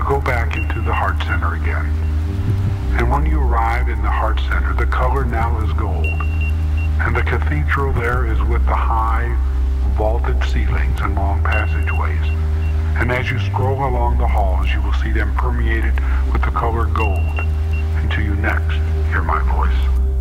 go back into the heart center again. And when you arrive in the heart center, the color now is gold. And the cathedral there is with the high, vaulted ceilings and long passageways. And as you scroll along the halls, you will see them permeated with the color gold until you next hear my voice.